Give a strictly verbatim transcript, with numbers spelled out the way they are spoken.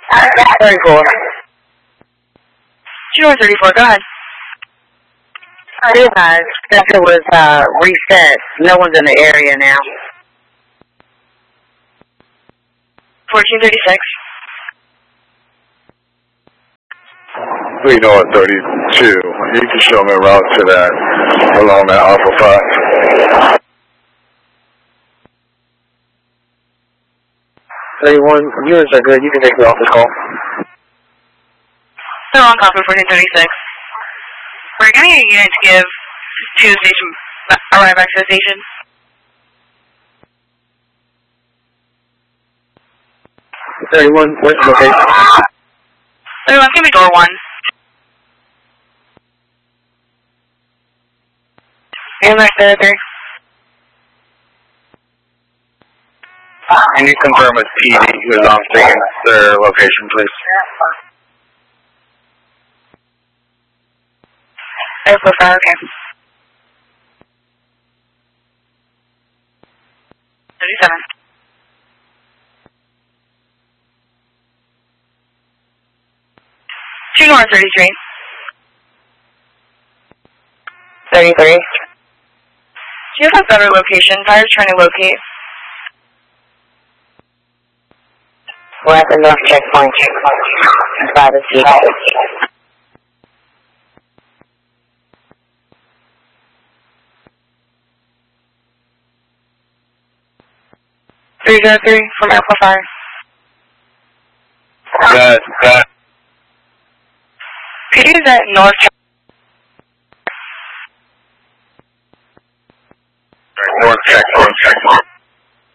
thirty-four. two thirty-four, go ahead. I realized that it was uh, reset. No one's in the area now. fourteen thirty-six. three North thirty-two. You can show me a route to that along that Alpha five. thirty-one, units are good. You can take the office call. They're on copy fourteen thirty-six. We're getting a unit to give to the station, arrive back to the station. thirty-one, where's the location? thirty-one, give me door one. And back there, there. Can you confirm with P D who is on scene their location, please? Airport fire, okay. thirty-seven. two North thirty-three. thirty-three. Do you have a better location? Fire's trying to locate. We're at the north checkpoint. By the sea. three zero three from Alpha Fire. Good, good. P D is at North